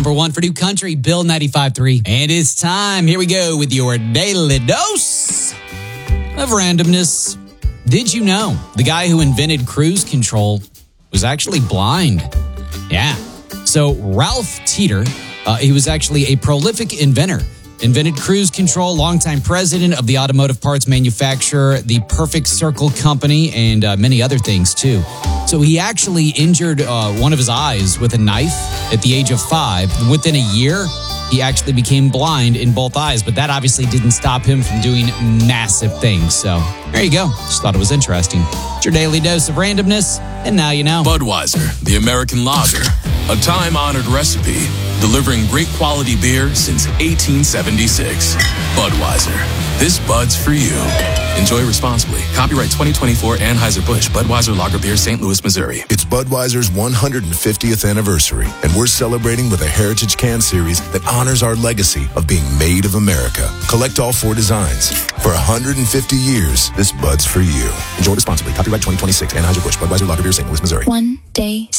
number one for New Country, Bill 95.3. And it's time. Here we go with your daily dose of randomness. Did you know the guy who invented cruise control was actually blind? Yeah. So Ralph Teeter, he was actually a prolific inventor. Invented cruise control, longtime president of the automotive parts manufacturer, the Perfect Circle Company, and many other things too. So he actually injured one of his eyes with a knife at the age of 5. Within a year, he actually became blind in both eyes, but that obviously didn't stop him from doing massive things. So there you go. Just thought it was interesting. It's your daily dose of randomness, and now you know. Budweiser, the American lager, a time-honored recipe delivering great quality beer since 1876. Budweiser, this Bud's for you. Enjoy responsibly. Copyright 2024 Anheuser-Busch Budweiser Lager Beer, St. Louis, Missouri. It's Budweiser's 150th anniversary, and we're celebrating with a Heritage Can Series that honors our legacy of being made of America. Collect all 4 designs. For 150 years, this Bud's for you. Enjoy responsibly. Copyright 2026 Anheuser-Busch Budweiser Lager Beer, St. Louis, Missouri. One day